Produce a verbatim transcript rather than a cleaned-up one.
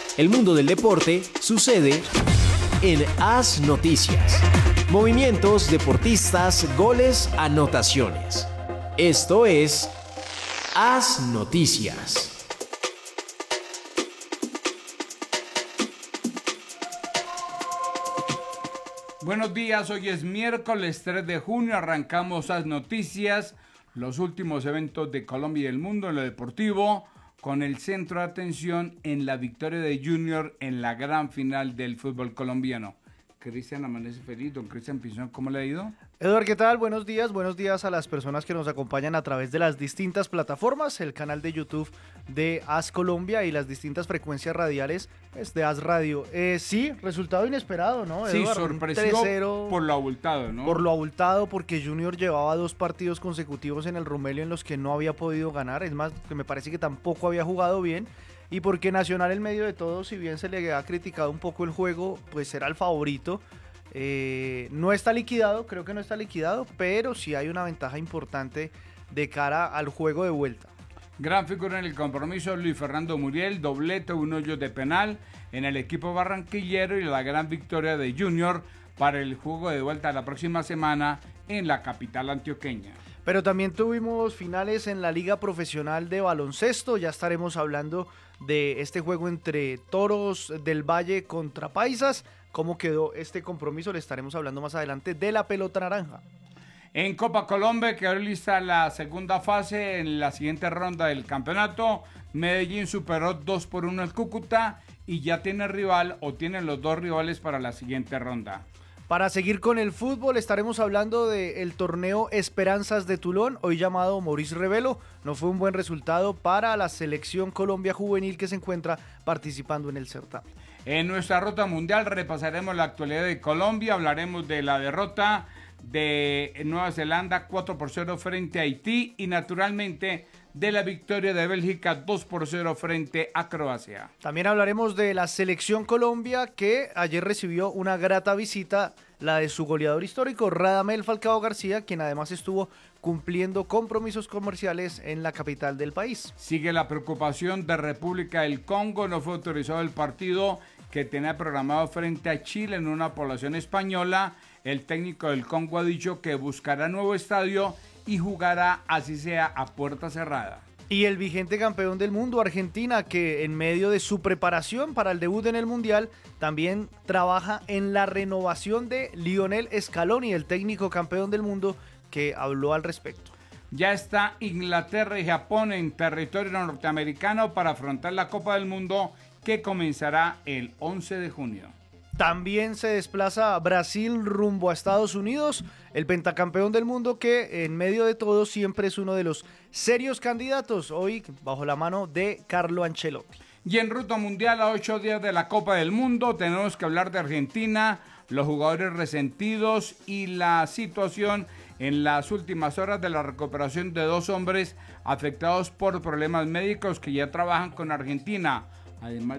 El mundo del deporte sucede en AS Noticias. Movimientos, deportistas, goles, anotaciones. Esto es AS Noticias. Buenos días, hoy es miércoles tres de junio, arrancamos AS Noticias, los últimos eventos de Colombia y el mundo en lo deportivo, con el centro de atención en la victoria de Junior en la gran final del fútbol colombiano. Cristian amanece feliz. Don Cristian Pinzón, ¿cómo le ha ido? Eduardo, ¿qué tal? Buenos días, buenos días a las personas que nos acompañan a través de las distintas plataformas, el canal de YouTube de AS Colombia y las distintas frecuencias radiales pues, de AS Radio. Eh, sí, resultado inesperado, ¿no, Sí, Eduardo? sorpresivo por lo abultado, ¿no? Por lo abultado, porque Junior llevaba dos partidos consecutivos en el Romelio en los que no había podido ganar, es más, que me parece que tampoco había jugado bien. Y porque Nacional en medio de todo, si bien se le ha criticado un poco el juego, pues era el favorito. Eh, no está liquidado, creo que no está liquidado, pero sí hay una ventaja importante de cara al juego de vuelta. Gran figura en el compromiso, Luis Fernando Muriel, doblete, un hoyo de penal en el equipo barranquillero y la gran victoria de Junior para el juego de vuelta la próxima semana en la capital antioqueña. Pero también tuvimos finales en la Liga Profesional de Baloncesto, ya estaremos hablando de este juego entre Toros del Valle contra Paisas. ¿Cómo quedó este compromiso? Le estaremos hablando más adelante de la pelota naranja. En Copa Colombia quedó lista la segunda fase en la siguiente ronda del campeonato. Medellín superó dos por uno al Cúcuta y ya tiene rival o tienen los dos rivales para la siguiente ronda. Para seguir con el fútbol estaremos hablando del torneo Esperanzas de Tulón, hoy llamado Maurice Revelo. No fue un buen resultado para la selección Colombia juvenil que se encuentra participando en el certamen. En nuestra ruta mundial repasaremos la actualidad de Colombia, hablaremos de la derrota de Nueva Zelanda cuatro por cero frente a Haití y naturalmente de la victoria de Bélgica dos por cero frente a Croacia. También hablaremos de la selección Colombia que ayer recibió una grata visita, la de su goleador histórico Radamel Falcao García, quien además estuvo cumpliendo compromisos comerciales en la capital del país. Sigue la preocupación de República del Congo, no fue autorizado el partido que tenía programado frente a Chile en una población española. El técnico del Congo ha dicho que buscará nuevo estadio y jugará así sea a puerta cerrada. Y el vigente campeón del mundo, Argentina, que en medio de su preparación para el debut en el Mundial, también trabaja en la renovación de Lionel Scaloni, el técnico campeón del mundo, que habló al respecto. Ya está Inglaterra y Japón en territorio norteamericano para afrontar la Copa del Mundo que comenzará el once de junio. También se desplaza Brasil rumbo a Estados Unidos, el pentacampeón del mundo que en medio de todo siempre es uno de los serios candidatos, hoy bajo la mano de Carlo Ancelotti. Y en ruta mundial a ocho días de la Copa del Mundo tenemos que hablar de Argentina, los jugadores resentidos y la situación en las últimas horas de la recuperación de dos hombres afectados por problemas médicos que ya trabajan con Argentina. Además